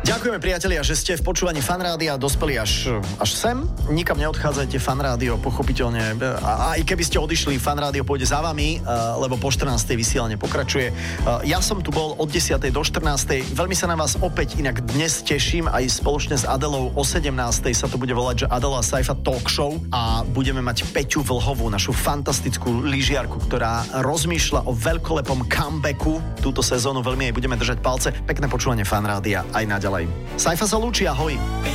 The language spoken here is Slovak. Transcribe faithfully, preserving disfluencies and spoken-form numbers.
Ďakujeme, priatelia, že ste v počúvaní Fanrádia dospeli až, až sem. Nikam neodchádzajte, Fanrádio pochopiteľne. A aj keby ste odišli, Fanrádio pôjde za vami, lebo po štrnástej vysielanie pokračuje. Ja som tu bol od desiatej do štrnástej. Veľmi sa na vás opäť inak dnes teším. Aj spoločne s Adelou o sedemnástej sa to bude volať, že Adela Saifa Talk Show. A budeme mať Peťu Vlhovú, našu fantastickú lyžiarku, ktorá rozmýšľa o veľkolepom comebacku. Túto sezónu veľmi jej budeme držať palce. Pekné počúvanie Fanrádia aj naďalej. Saifa sa lúči, ahoj.